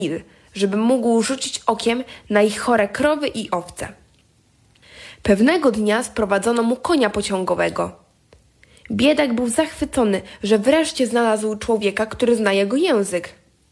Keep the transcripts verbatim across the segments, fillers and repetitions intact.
żeby mógł rzucić okiem na ich chore krowy i owce. Pewnego dnia sprowadzono mu konia pociągowego. Biedak był zachwycony, że wreszcie znalazł człowieka, który zna jego język.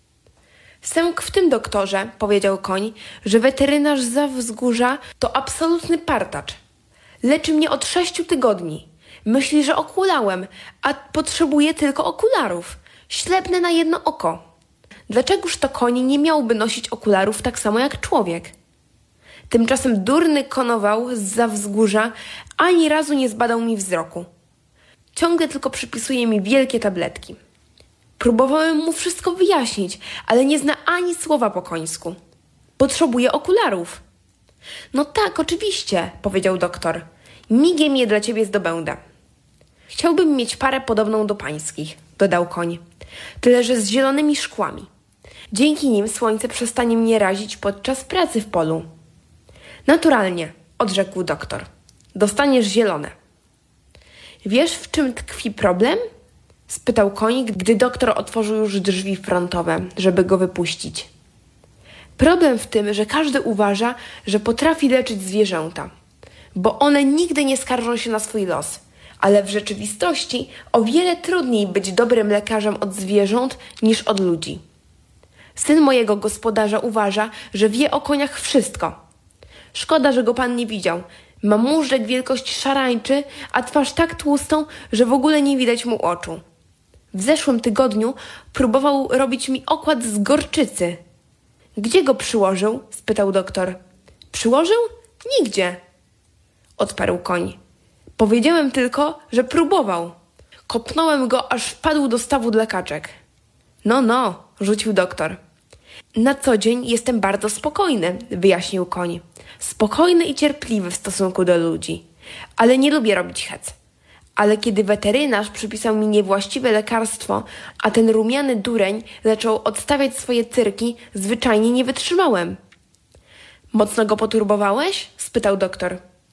Sęk w tym, doktorze, powiedział koń, że weterynarz za wzgórza to absolutny partacz. Leczy mnie od sześciu tygodni. Myśli, że okulałem, a potrzebuje tylko okularów. Ślepnę na jedno oko. Dlaczegoż to koń nie miałby nosić okularów tak samo jak człowiek? Tymczasem durny konował zza wzgórza ani razu nie zbadał mi wzroku. Ciągle tylko przypisuje mi wielkie tabletki. Próbowałem mu wszystko wyjaśnić, ale nie zna ani słowa po końsku. Potrzebuje okularów. No tak, oczywiście, powiedział doktor. Migiem je dla ciebie zdobędę. Chciałbym mieć parę podobną do pańskich, dodał koń. Tyle, że z zielonymi szkłami. Dzięki nim słońce przestanie mnie razić podczas pracy w polu. Naturalnie, odrzekł doktor. Dostaniesz zielone. Wiesz, w czym tkwi problem? Spytał koń, gdy doktor otworzył już drzwi frontowe, żeby go wypuścić. Problem w tym, że każdy uważa, że potrafi leczyć zwierzęta, bo one nigdy nie skarżą się na swój los, ale w rzeczywistości o wiele trudniej być dobrym lekarzem od zwierząt niż od ludzi. Syn mojego gospodarza uważa, że wie o koniach wszystko. Szkoda, że go pan nie widział. Ma móżdżek wielkości szarańczy, a twarz tak tłustą, że w ogóle nie widać mu oczu. W zeszłym tygodniu próbował robić mi okład z gorczycy. Gdzie go przyłożył? Spytał doktor. Przyłożył? Nigdzie, odparł koń. Powiedziałem tylko, że próbował. Kopnąłem go, aż wpadł do stawu dla kaczek. No, no, rzucił doktor. Na co dzień jestem bardzo spokojny, wyjaśnił koń. Spokojny i cierpliwy w stosunku do ludzi, ale nie lubię robić hec. Ale kiedy weterynarz przypisał mi niewłaściwe lekarstwo, a ten rumiany dureń zaczął odstawiać swoje cyrki, zwyczajnie nie wytrzymałem. Mocno go poturbowałeś? Spytał doktor.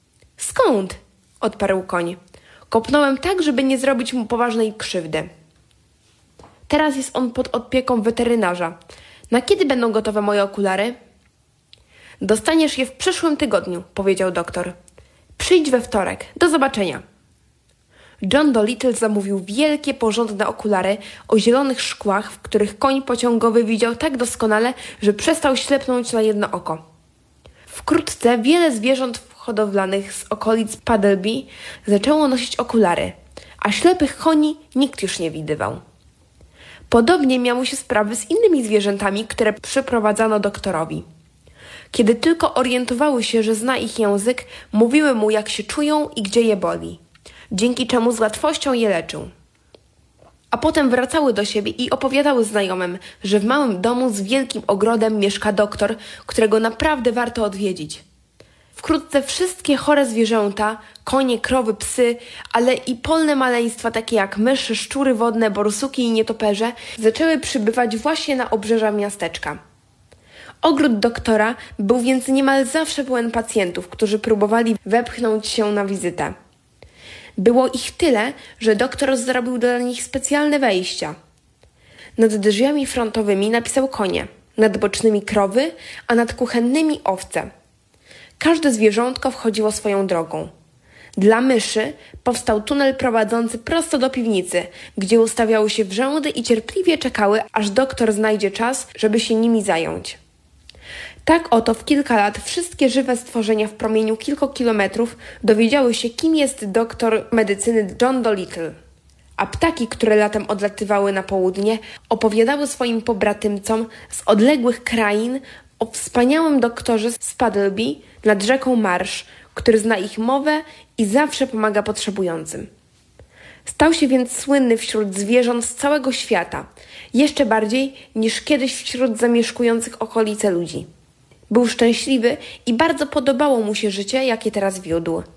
Skąd? Odparł koń. Kopnąłem tak, żeby nie zrobić mu poważnej krzywdy. Teraz jest on pod opieką weterynarza. Na kiedy będą gotowe moje okulary? Dostaniesz je w przyszłym tygodniu, powiedział doktor. Przyjdź we wtorek. Do zobaczenia. John Dolittle zamówił wielkie, porządne okulary o zielonych szkłach, w których koń pociągowy widział tak doskonale, że przestał ślepnąć na jedno oko. Wkrótce wiele zwierząt hodowlanych z okolic Puddleby zaczęło nosić okulary, a ślepych koni nikt już nie widywał. Podobnie miało się sprawy z innymi zwierzętami, które przyprowadzano doktorowi. Kiedy tylko orientowały się, że zna ich język, mówiły mu, jak się czują i gdzie je boli, dzięki czemu z łatwością je leczył. A potem wracały do siebie i opowiadały znajomym, że w małym domu z wielkim ogrodem mieszka doktor, którego naprawdę warto odwiedzić. Wkrótce wszystkie chore zwierzęta, konie, krowy, psy, ale i polne maleństwa takie jak myszy, szczury wodne, borsuki i nietoperze zaczęły przybywać właśnie na obrzeża miasteczka. Ogród doktora był więc niemal zawsze pełen pacjentów, którzy próbowali wepchnąć się na wizytę. Było ich tyle, że doktor zrobił dla nich specjalne wejścia. Nad drzwiami frontowymi napisał konie, nad bocznymi krowy, a nad kuchennymi owce. Każde zwierzątko wchodziło swoją drogą. Dla myszy powstał tunel prowadzący prosto do piwnicy, gdzie ustawiały się w rzędy i cierpliwie czekały, aż doktor znajdzie czas, żeby się nimi zająć. Tak oto w kilka lat wszystkie żywe stworzenia w promieniu kilku kilometrów dowiedziały się, kim jest doktor medycyny John Dolittle. A ptaki, które latem odlatywały na południe, opowiadały swoim pobratymcom z odległych krain o wspaniałym doktorze z Puddleby nad rzeką Marsh, który zna ich mowę i zawsze pomaga potrzebującym. Stał się więc słynny wśród zwierząt z całego świata, jeszcze bardziej niż kiedyś wśród zamieszkujących okolice ludzi. Był szczęśliwy i bardzo podobało mu się życie, jakie teraz wiódł.